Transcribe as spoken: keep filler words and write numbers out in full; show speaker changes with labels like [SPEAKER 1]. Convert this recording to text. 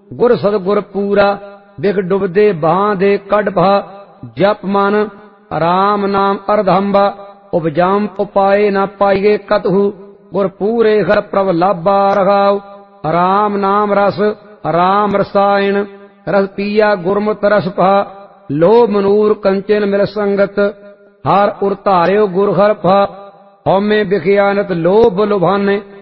[SPEAKER 1] गुर सतगुर पूरा बिख डुबदे बां दे कढ भा जप मन राम नाम अर्धंबा उपजाम उपाय न पाइए कतहु गुर पूरे घर प्रभ लाभा रघाव राम नाम रस राम रसायन रस पिया गुरमुत रस पा लोभ मनूर कंचन मिल संगत हर उर धार्यो गुर हर फा हौमे बिखियानत लोभ लुभाने